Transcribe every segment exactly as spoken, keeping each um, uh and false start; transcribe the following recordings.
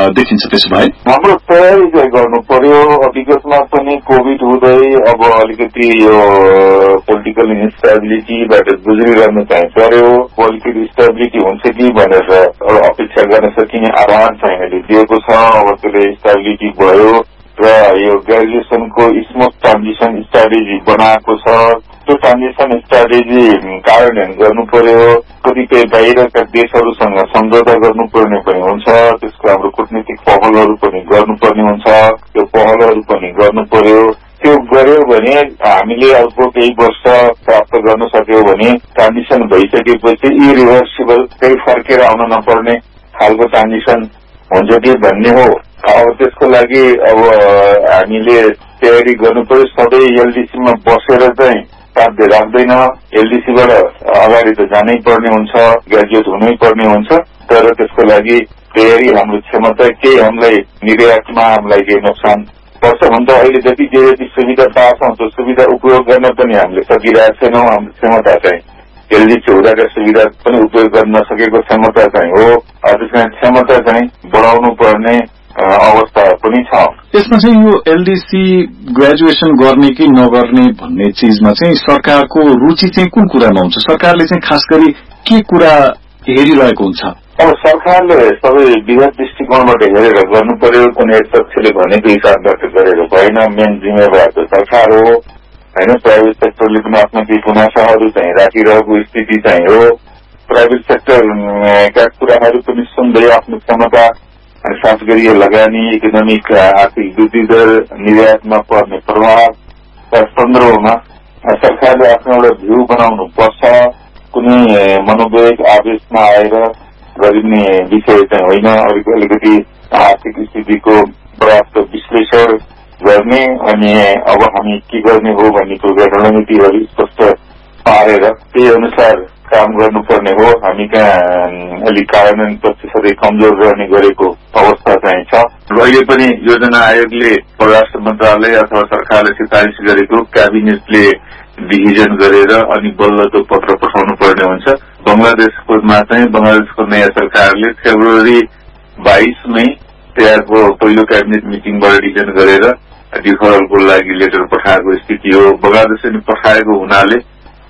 देखिन्छ। त्यसो भए हाम्रो तयारी चाहिँ गर्नु पर्यो। विगतमा पनि कोभिड हुँदै अब अलिकति यो पोलिटिकल इन्स्टेबिलिटीबाट गुज्रिरहनु चाहिँ पर्यो। अलिकति स्टेबिलिटी हुन्छ कि भनेर अपेक्षा गर्न सकिने आधार चाहिँ अहिले दिएको छ। अब त्यसले स्टेबिलिटी भयो र यो ग्रेजुएसनको स्मुथ ट्रान्जिसन स्ट्राटेजी बनाएको छ। त्यो ट्रान्जिसन स्ट्राटेजी कार्यान्वयन गर्नु पर्यो। कतिपय बाहिरका देशहरूसँग सम्झौता गर्नुपर्ने पनि हुन्छ। त्यसको हाम्रो कूटनीतिक पहलहरू पनि गर्नुपर्ने हुन्छ। त्यो पहलहरू पनि गर्नु पर्यो। त्यो गर्यो भने हामीले अर्को केही वर्ष प्राप्त गर्न सक्यौं भने ट्रान्जिसन भइसकेपछि इरिभर्सिबल केही फर्केर आउन नपर्ने खालको ट्रान्जिसन हुन्छ कि भन्ने हो। अब त्यसको लागि अब हामीले तयारी गर्नु पर्यो। सधैँ एलडीसीमा बसेर चाहिँ साध्य राख्दैन। एलडीसीबाट अगाडि त जानै पर्ने हुन्छ, ग्रेजुएट हुनै पर्ने हुन्छ। तर त्यसको लागि तयारी हाम्रो क्षमता केही हामीलाई निर्यातमा हामीलाई केही नोक्सान पर्छ भने त अहिले जति जे जति सुविधा पाउँछौँ त्यो सुविधा उपयोग गर्न पनि हामीले सकिरहेको छैनौँ। हाम्रो क्षमता चाहिँ एलडीसी हुँदाका सुविधा पनि उपयोग गर्न नसकेको क्षमता चाहिँ हो। त्यसमा क्षमता चाहिँ बढाउनु पर्ने अवस्था पनि छ। यसमा चाहिँ यो एलडीसी ग्रेजुएसन गर्ने कि नगर्ने भन्ने चीजमा चाहिँ सरकारको रुचि चाहिँ कुन कुरामा हुन्छ? सरकारले चाहिँ खास गरी के कुरा हेरिरहेको हुन्छ? अब सरकारले सबै विगत दृष्टिकोणबाट हेरेर गर्नु पर्यो। कुनै एक पक्षले भनेको हिसाबबाट गरेर भएन। मेन जिम्मेवार त सरकार हो होइन। प्राइभेट सेक्टरले पनि आफ्ना केही गुनासाहरू चाहिँ राखिरहेको स्थिति चाहिँ हो। प्राइभेट सेक्टरका कुराहरू पनि सुन्दै आफ्नो क्षमता अनि खास गरी लगानी इकोनोमिक आर्थिक वृद्धि दर निर्यातमा पर्ने प्रभाव सन्दर्भमा सरकारले आफ्नो एउटा भ्यू बनाउनु पर्छ। कुनै मनोवेग आवेशमा आएर गरिने विषय चाहिँ होइन। अलिक अलिकति आर्थिक स्थितिको पर्याप्त विश्लेषण गर्ने अनि अब हामी के गर्ने हो भन्ने रणनीतिहरू स्पष्ट पारेर त्यही अनुसार काम गर्नुपर्ने हो। हामी कहाँ अलिक कार्यान्वयन प्रतिशतै कमजोर रहने गरेको अवस्था चाहिँ छ। अहिले पनि योजना आयोगले परराष्ट्र मन्त्रालय अथवा सरकारले सिफारिस गरेको क्याबिनेटले डिभिजन गरेर अनि बल्ल त्यो पत्र पठाउनु पर्ने हुन्छ। बंगलादेशकोमा चाहिँ बंगलादेशको नयाँ सरकारले फेब्रुअरी बाइसमै त्यहाँको पहिलो क्याबिनेट मिटिङबाट डिभिजन गरेर डिफरलको लागि लेटर पठाएको स्थिति हो। बंगलादेशले पठाएको हुनाले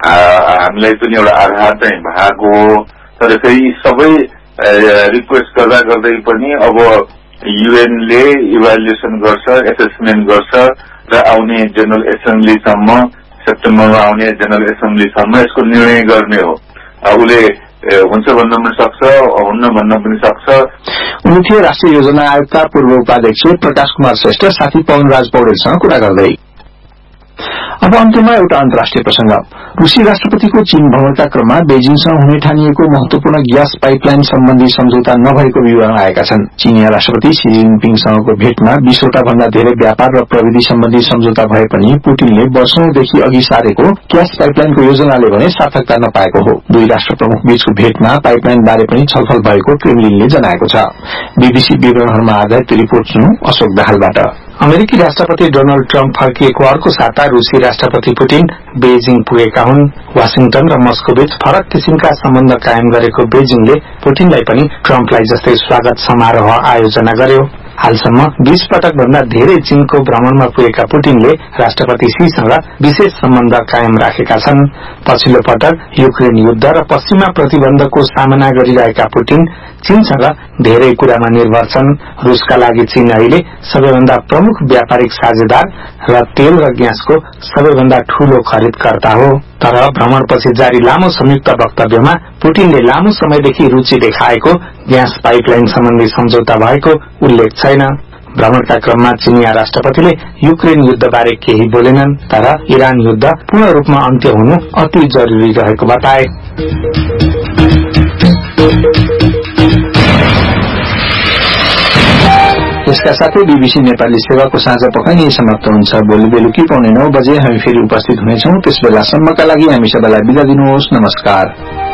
हामीलाई पनि एउटा आधार चाहिँ भएको हो। तर फेरि सबै रिक्वेस्ट गर्दा गर्दै पनि अब युएनले इभ्यालुएसन गर्छ, एसेसमेन्ट गर्छ र आउने जनरल एसेम्ब्लीसम्म सेप्टेम्बरमा आउने जनरल एसेम्ब्लीसम्म यसको निर्णय गर्ने हो। उसले हुन्छ भन्न पनि सक्छ, हुन्न भन्न पनि सक्छ। उनी राष्ट्रिय योजना आयोगका पूर्व उपाध्यक्ष प्रकाश कुमार श्रेष्ठ साथी पवनराज पौडेलसँग कुरा गर्दै। अब अन्त्यमा एउटा अन्तर्राष्ट्रिय प्रसंग। रूसी राष्ट्रपतिको चीन भ्रमणका क्रममा बेजिङसँग हुने ठानिएको महत्वपूर्ण ग्यास पाइपलाइन सम्बन्धी सम्झौता नभएको विवरण आएका छन्। चीनिया राष्ट्रपति सी जिनपिङसँगको भेटमा बीसवटा भन्दा धेरै व्यापार र प्रविधि सम्बन्धी सम्झौता भए पनि पुटिनले वर्षौंदेखि अघि सारेको ग्यास पाइपलाइनको योजनाले भने सार्थकता नपाएको हो। दुई राष्ट्र प्रमुख बीचको भेटमा पाइपलाइन बारे पनि छलफल भएको क्रेमलिनले जनाएको छ। बीबीसी विवरणहरूमा आधारित रिपोर्ट सुनौ अशोक दाहालबाट। अमेरिकी राष्ट्रपति डोनाल्ड ट्रम्प फर्किएको अर्को साता रूसी राष्ट्रपति पुटिन बेजिङ पुगेका हुन्। वाशिंटन र मस्कोबीच फरक किसिमका सम्बन्ध कायम गरेको बेजिङले पुटिनलाई पनि ट्रम्पलाई जस्तै स्वागत समारोह आयोजना गर्यो। हालसम्म बीस पटक भन्दा धेरै चीनको भ्रमणमा पुगेका पुटिनले राष्ट्रपति शीसँग विशेष सम्बन्ध कायम राखेका छन्। पछिल्लो पटक युक्रेन युद्ध र पश्चिमा प्रतिबन्धको सामना गरिरहेका पुटिन चीनसँग धेरै कुरामा निर्भर छन्। रूसका लागि चीन अहिले सबैभन्दा प्रमुख व्यापारिक साझेदार र तेल र ग्यासको सबैभन्दा ठूलो खरिदकर्ता हो। तर भ्रमणपछि जारी लामो संयुक्त वक्तव्यमा पुटिनले लामो समयदेखि रुचि देखाएको ग्यास पाइपलाइन सम्बन्धी सम्झौता भएको उल्लेख छैन। भ्रमणका क्रममा चीनिया राष्ट्रपतिले युक्रेन युद्धबारे केही बोलेनन्, तर इरान युद्ध पूर्ण रूपमा अन्त्य हुनु अति जरूरी रहेको बताए। यसका साथै बीबीसी नेपाली सेवाको साझा पख यही समाप्त हुन्छ। भोलि बेलुकी पौने नौ बजे हामी फेरि उपस्थित हुनेछौं। त्यस बेलासम्मका लागि हामी सबैलाई बिदा दिनुहोस्। नमस्कार।